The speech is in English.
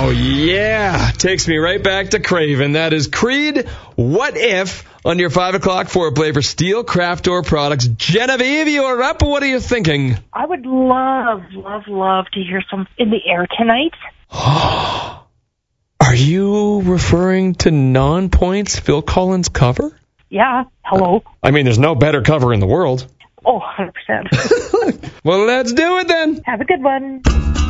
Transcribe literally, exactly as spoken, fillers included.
Oh, yeah. Takes me right back to Craven. That is Creed, What If, on your five o'clock foreplay for Steel Craft Door Products. Genevieve, you are up. What are you thinking? I would love, love, love to hear some In the Air Tonight. Are you referring to Non-Points, Phil Collins' cover? Yeah, hello. I mean, there's no better cover in the world. Oh, one hundred percent. Well, let's do it then. Have a good one.